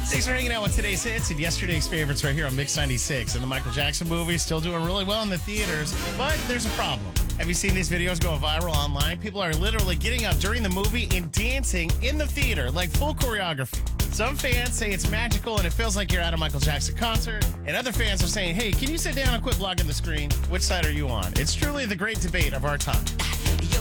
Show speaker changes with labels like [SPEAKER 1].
[SPEAKER 1] Thanks for hanging out with today's hits and yesterday's favorites right here on Mix 96. And the Michael Jackson movie still doing really well in the theaters, but there's a problem. Have you seen these videos go viral online? People are literally getting up during the movie and dancing in the theater, like full choreography. Some fans say it's magical and it feels like you're at a Michael Jackson concert. And other fans are saying, hey, can you sit down and quit blocking the screen? Which side are you on? It's truly the great debate of our time.